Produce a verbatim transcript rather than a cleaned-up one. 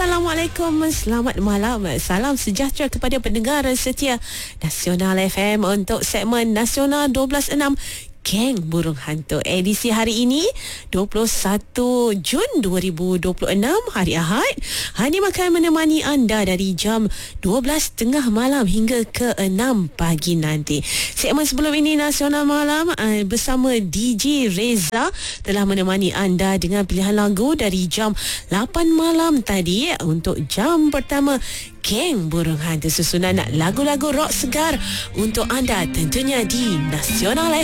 Assalamualaikum, selamat malam. Salam sejahtera kepada pendengar setia Nasional F M untuk segmen Nasional dua belas enam Geng Burung Hantu. Edisi hari ini dua puluh satu Jun dua ribu dua puluh enam, hari Ahad. Hani akan menemani anda dari jam dua belas tiga puluh malam hingga ke enam pagi nanti. Segmen sebelum ini Nasional Malam bersama D J Reza telah menemani anda dengan pilihan lagu dari jam lapan malam tadi untuk jam pertama Geng Burung Hantu, susunan lagu-lagu rock segar untuk anda tentunya di Nasional